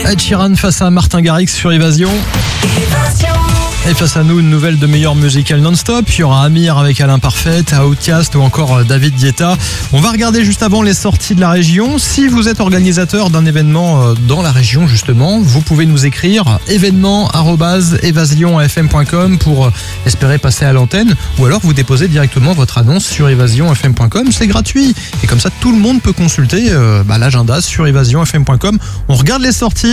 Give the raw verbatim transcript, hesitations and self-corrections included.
Ed Sheeran face à Martin Garrix sur Évasion. Et face à nous, une nouvelle de meilleure musicale non-stop. Il y aura Amir avec Alain Parfait, Outcast ou encore David Guetta. On va regarder juste avant les sorties de la région. Si vous êtes organisateur d'un événement dans la région justement, vous pouvez nous écrire événement arobase évasion f m point com pour espérer passer à l'antenne, ou alors vous déposez directement votre annonce sur évasion f m point com. C'est gratuit et comme ça tout le monde peut consulter euh, bah, l'agenda sur évasion f m point com. On regarde les sorties.